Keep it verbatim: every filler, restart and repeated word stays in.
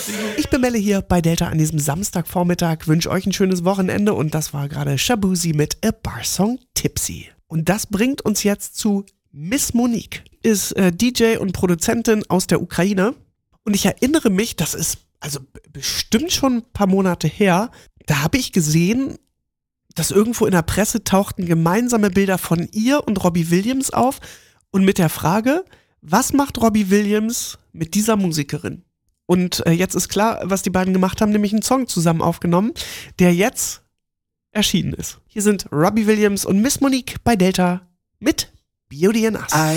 Ich bin Melle hier bei Delta an diesem Samstagvormittag, wünsche euch ein schönes Wochenende und das war gerade Shabuzi mit A Bar Song Tipsy. Und das bringt uns jetzt zu Miss Monique, ist äh, D J und Produzentin aus der Ukraine und ich erinnere mich, das ist also bestimmt schon ein paar Monate her, da habe ich gesehen, dass irgendwo in der Presse tauchten gemeinsame Bilder von ihr und Robbie Williams auf und mit der Frage, was macht Robbie Williams mit dieser Musikerin? Und äh, jetzt ist klar, was die beiden gemacht haben, nämlich einen Song zusammen aufgenommen, der jetzt erschienen ist. Hier sind Robbie Williams und Miss Monique bei Delta mit Beauty and Us. I